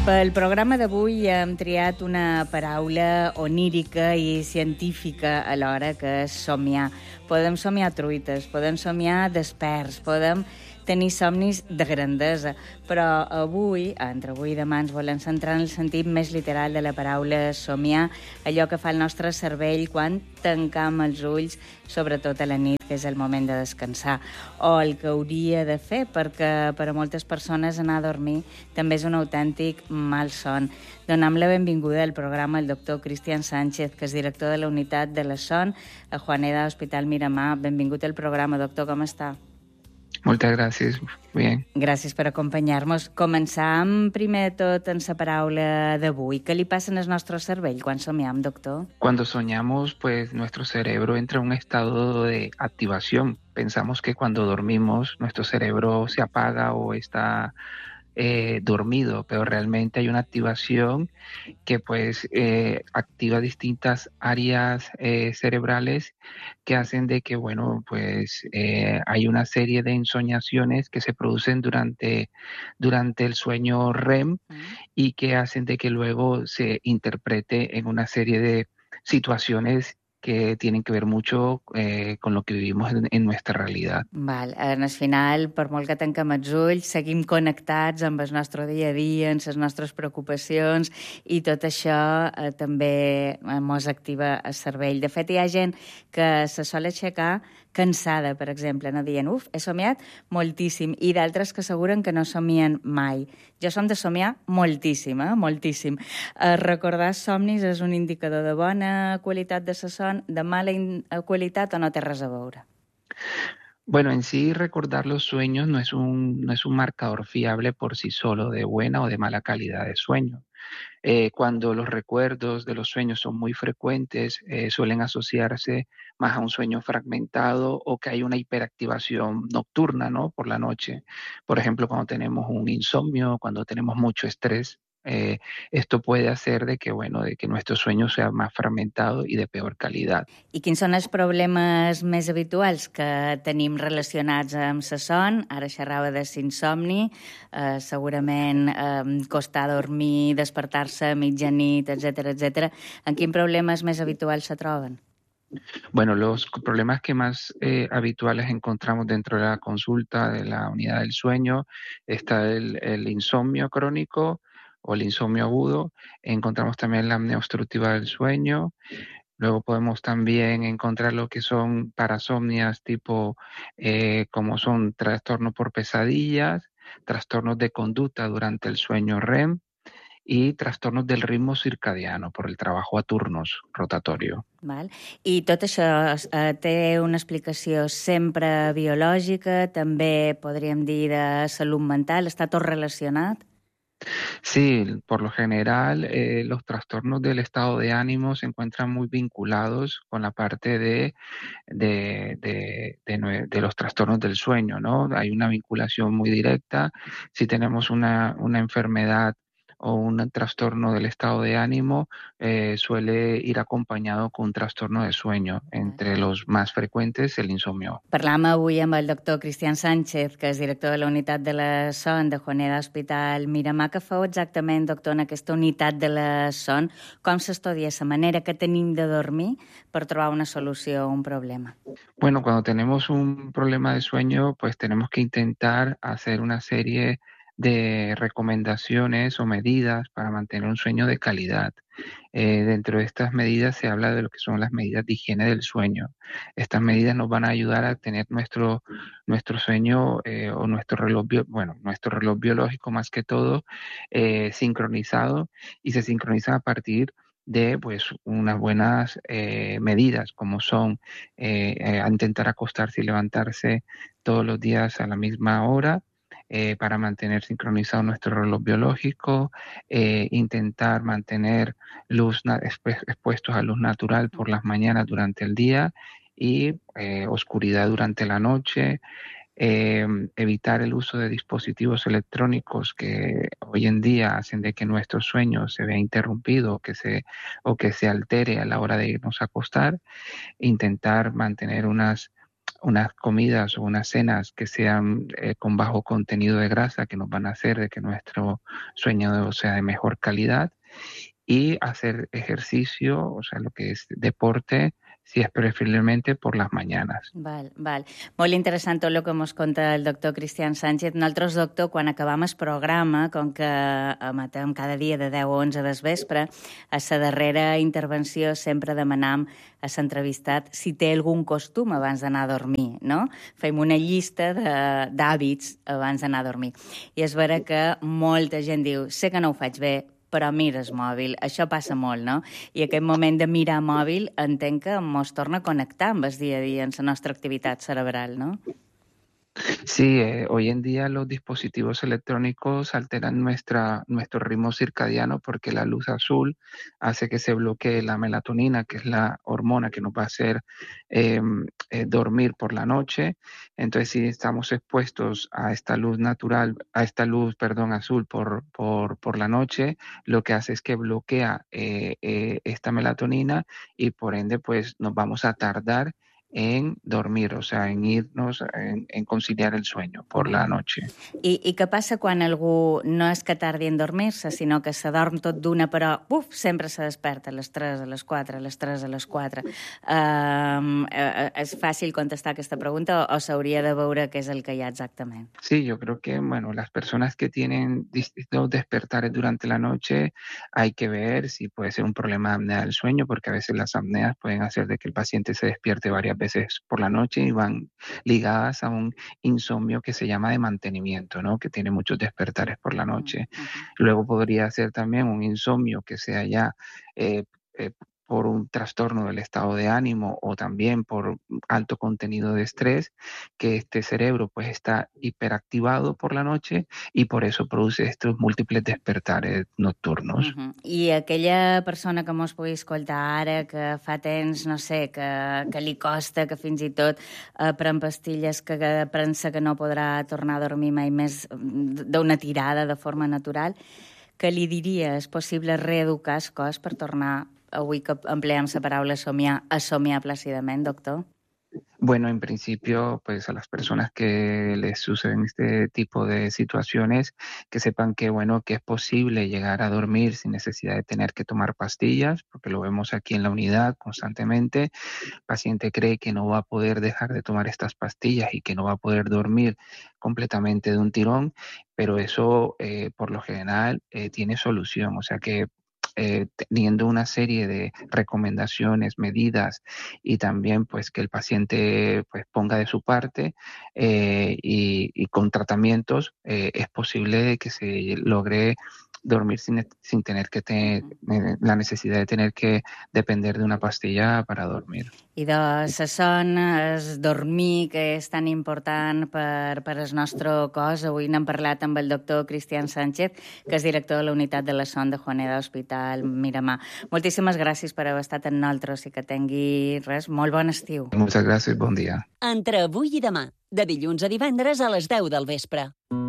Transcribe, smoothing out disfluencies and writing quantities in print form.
Pel programa d'avui hem triat una paraula onírica i científica alhora, que és somiar. Podem somiar truites, podem somiar desperts, podem tenir somnis de grandesa, però avui, entre avui i demà, ens volem centrar en el sentit més literal de la paraula somiar, allò que fa el nostre cervell quan tancam els ulls, sobretot a la nit, que és el moment de descansar, o el que hauria de fer, perquè per a moltes persones anar a dormir també és un autèntic malson. Donem la benvinguda al programa al doctor Cristian Sánchez, que és director de la unitat de la son a Juaneda Hospital Miramar. Benvingut al programa, doctor, com està? Moltes gràcies, bien. Gràcies per acompanyar-nos. Començam primer de tot en la paraula d'avui. Què li passa al nostre cervell quan somiem, doctor? Cuando soñamos, pues nuestro cerebro entra en un estado de activación. Pensamos que cuando dormimos nuestro cerebro se apaga o está dormido, pero realmente hay una activación que pues activa distintas áreas cerebrales que hacen de que, bueno, pues hay una serie de ensoñaciones que se producen durante el sueño REM y que hacen de que luego se interprete en una serie de situaciones que tienen que ver mucho con lo que vivimos en nuestra realidad. Val. En el final, per molt que tanquem els ulls, seguim connectats amb el nostre dia a dia, amb les nostres preocupacions, i tot això també mos activa el cervell. De fet, hi ha gent que se sol aixecar cansada, per exemple, no dient, he somiat moltíssim, i d'altres que asseguren que no somien mai. Jo som de somiar moltíssim, moltíssim. Recordar somnis és un indicador de bona qualitat de la son, de mala qualitat, o no té res a veure? Bueno, en sí recordar los sueños no es un marcador fiable por sí solo de buena o de mala calidad de sueño. Cuando los recuerdos de los sueños son muy frecuentes, suelen asociarse más a un sueño fragmentado o que hay una hiperactivación nocturna, ¿no? Por la noche. Por ejemplo, cuando tenemos un insomnio, cuando tenemos mucho estrés, esto puede hacer de que, bueno, de que nuestro sueño sea más fragmentado y de peor calidad. I quins són els problemes més habituals que tenim relacionats amb la son? Ara xerrava de l'insomni, segurament costar dormir, despertar-se a mitjanit, etcètera, etcètera. En quins problemes més habituals se troben? Bueno, los problemas que más habituales encontramos dentro de la consulta de la unidad del sueño está el insomnio crónico o el insomnio agudo. Encontramos también la apnea obstructiva del sueño. Luego podemos también encontrar lo que son parasomnias tipo como son trastornos por pesadillas, trastornos de conducta durante el sueño REM y trastornos del ritmo circadiano por el trabajo a turnos rotatorio. Val. I tot això té una explicació sempre biològica, també podríem dir de salut mental, està tot relacionat? Sí, por lo general los trastornos del estado de ánimo se encuentran muy vinculados con la parte de los trastornos del sueño, ¿no? Hay una vinculación muy directa. Si tenemos una enfermedad o un trastorno del estado de ánimo, suele ir acompañado con un trastorno de sueño, entre los más frecuentes el insomnio. Parlàvem avui amb el doctor Cristian Sánchez, que és director de la unitat de la son de Juaneda Hospital Miramar. Què feu exactament, doctor, en aquesta unitat de la son? Com s'estudia la manera que tenim de dormir per trobar una solució a un problema? Bueno, cuando tenemos un problema de sueño, pues tenemos que intentar hacer una serie de recomendaciones o medidas para mantener un sueño de calidad. Dentro de estas medidas se habla de lo que son las medidas de higiene del sueño. Estas medidas nos van a ayudar a tener nuestro sueño o nuestro reloj biológico más que todo sincronizado, y se sincroniza a partir de pues unas buenas medidas, como son intentar acostarse y levantarse todos los días a la misma hora, para mantener sincronizado nuestro reloj biológico, intentar mantener expuestos a luz natural por las mañanas durante el día y oscuridad durante la noche, evitar el uso de dispositivos electrónicos que hoy en día hacen de que nuestro sueño se vea interrumpido o que se altere a la hora de irnos a acostar, intentar mantener unas unas comidas o unas cenas que sean con bajo contenido de grasa, que nos van a hacer de que nuestro sueño sea de mejor calidad, y hacer ejercicio, o sea, lo que es deporte, si és preferiblement per les mañanes. Val. Molt interessant tot el que ens conta el doctor Cristian Sánchez. Nosaltres, doctor, quan acabam el programa, com que emetem cada dia de 10 a 11 del vespre, a la darrera intervenció sempre demanam a l'entrevistat si té algun costum abans d'anar a dormir, no? Fem una llista d'hàbits abans d'anar a dormir. I és vera que molta gent diu, sé que no ho faig bé, però mires mòbil. Això passa molt, no? I aquest moment de mirar mòbil entenc que ens torna a connectar amb el dia a dia, en la nostra activitat cerebral, no? Sí, hoy en día los dispositivos electrónicos alteran nuestro ritmo circadiano porque la luz azul hace que se bloquee la melatonina, que es la hormona que nos va a hacer dormir por la noche. Entonces, si estamos expuestos a esta luz natural, azul por la noche, lo que hace es que bloquea esta melatonina y por ende, pues nos vamos a tardar en dormir, o sea, en irnos, en conciliar el sueño por la noche. I què passa quan algú no és que tardi en dormir-se, sinó que se dorm tot d'una, però sempre se desperta a les 3, a les 4, a les 3, a les 4. És fàcil contestar aquesta pregunta o s'hauria de veure què és el que hi ha exactament? Sí, yo creo que, bueno, las personas que tienen distintos despertares durante la noche, hay que ver si puede ser un problema de apnea del sueño, porque a veces las apneas pueden hacer de que el paciente se despierte varias veces por la noche y van ligadas a un insomnio que se llama de mantenimiento, ¿no? Que tiene muchos despertares por la noche. Luego podría ser también un insomnio que sea ya por un trastorno del estado de ánimo o también por alto contenido de estrés, que este cerebro pues está hiperactivado por la noche y por eso produce estos múltiples despertares nocturnos. I aquella persona que mos pugui escoltar ara, que fa temps, no sé, que li costa, que fins i tot pren pastilles, que pensa que no podrà tornar a dormir mai més d'una tirada de forma natural, què li diria? És possible reeducar el cos per tornar, avui que empleem la paraula somiar, a somiar plàcidament, doctor? Bueno, en principio, pues a las personas que les suceden este tipo de situaciones, que sepan que, bueno, que es posible llegar a dormir sin necesidad de tener que tomar pastillas, porque lo vemos aquí en la unidad constantemente. El paciente cree que no va a poder dejar de tomar estas pastillas y que no va a poder dormir completamente de un tirón, pero eso por lo general tiene solución, o sea que teniendo una serie de recomendaciones, medidas y también pues que el paciente pues ponga de su parte y con tratamientos es posible que se logre dormir sin tener que tener la necesidad de tener que depender de una pastilla para dormir. I de la son, es dormir, que és tan important per el nostre cos. Avui n'hem parlat amb el doctor Cristian Sánchez, que és director de la unitat de la son de Juaneda Hospital Miramar. Moltíssimes gràcies per haver estat amb nosaltres i que tingui molt bon estiu. Moltes gràcies, bon dia. Entre avui i demà, de dilluns a divendres a les 10 del vespre.